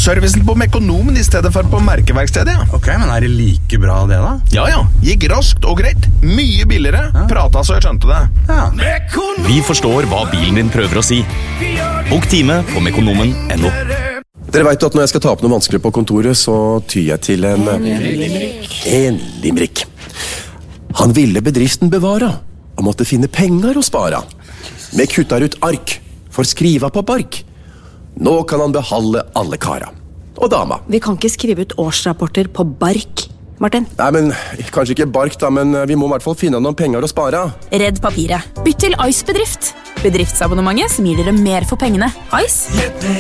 servicen på Mekonomen I stedet for på merkeverkstedet, ja. Ok, men det like bra det da? Ja, gikk raskt og greit. Mye billigere. Prata så jeg skjønte det. Ja. Vi forstår hva bilen din prøver å si. Bok time på mekonomen.no. Dere vet at når jeg skal ta opp noe vanskelig på kontoret, så tyr jeg til en limerick. Han ville bedriften bevara, og måtte finne penger å spara. Med kuttar ut ark, for skriva på bark. Nå kan han behalde alle kara. Og dama. Vi kan ikke skrive ut årsrapporter på bark, Martin. Nei, men kanskje ikke bark da, men vi må I hvert fall finne noen penger å spara. Redd papiret. Bytt til Ice Bedrift. Bedriftsabonnementet som gir dere mer for pengene. Ice?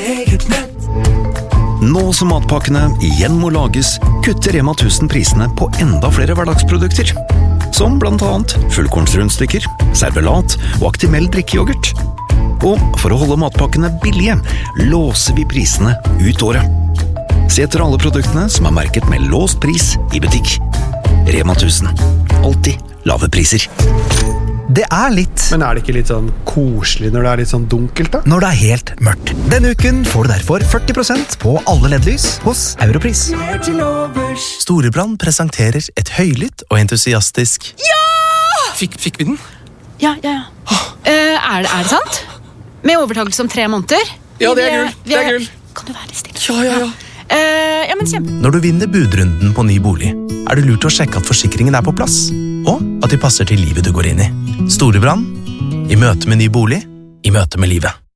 Nå som matpakkene igjen må lages, kutter Rema 1000 prisene på enda flere hverdagsprodukter. Som blant annet fullkornsrundstykker, servelat og Actimel drikkejoghurt. Og for å holde matpakkene billige, låser vi prisene ut året. Se etter alle produktene som merket med låst pris I butikk. Rema 1000. Alltid lave priser. Det litt. Men det ikke litt sånn koselig når det litt sånn dunkelt da? Når det helt mørkt. Denne uken får du derfor 40% på alle LED-lys hos Europris. Storebrand presenterer et høylytt og entusiastisk Ja! Fikk vi den? Ja. Det sant? Med overtakelse om 3 måneder? Ja, det gull. Kan du være litt stille? Ja. Ja, men kjempe. Når du vinner budrunden på ny bolig, det lurt å sjekke at forsikringen på plass, og at de passer til livet du går inn I. Storebrand, I møte med ny bolig, I møte med livet.